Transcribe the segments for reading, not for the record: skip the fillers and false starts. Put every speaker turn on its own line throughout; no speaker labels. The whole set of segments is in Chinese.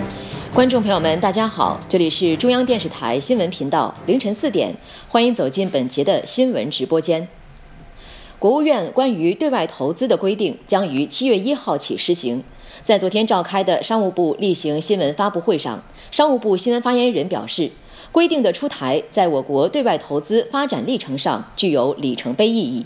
观众朋友们，大家好，这里是中央电视台新闻频道，凌晨4点，欢迎走进本节的新闻直播间。国务院关于对外投资的规定将于7月1号起施行。在昨天召开的商务部例行新闻发布会上，商务部新闻发言人表示，规定的出台在我国对外投资发展历程上具有里程碑意义。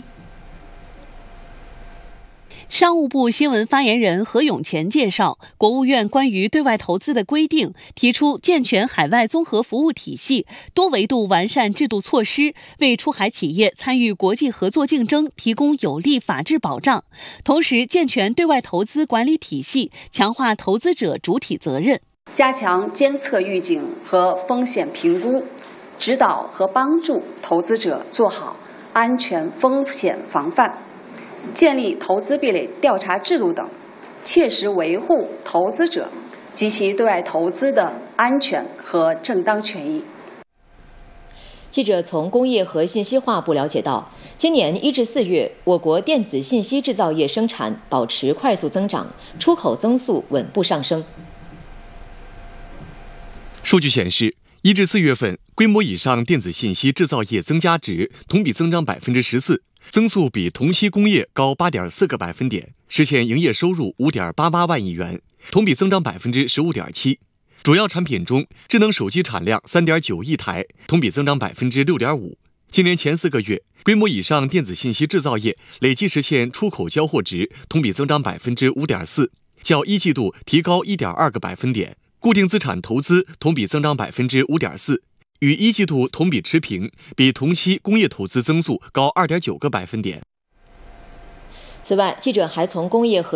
商务部新闻发言人何永乾介绍，国务院关于对外投资的规定提出健全海外综合服务体系，多维度完善制度措施，为出海企业参与国际合作竞争提供有力法治保障，同时健全对外投资管理体系，强化投资者主体责任，
加强监测预警和风险评估，指导和帮助投资者做好安全风险防范，建立投资壁垒调查制度等，切实维护投资者及其对外投资的安全和正当权益。
记者从工业和信息化部了解到，今年1至4月，我国电子信息制造业生产保持快速增长，出口增速稳步上升。
数据显示，1至4月份规模以上电子信息制造业增加值同比增长14%，增速比同期工业高8.4个百分点，实现营业收入5.88万亿元，同比增长15.7%。主要产品中，智能手机产量3.9亿台，同比增长6.5%。今年前4个月，规模以上电子信息制造业累计实现出口交货值同比增长5.4%，较一季度提高1.2个百分点。固定资产投资同比增长5.4%，与一季度同比持平，比同期工业投资增速高2.9个百分点。
此外，记者还从工业和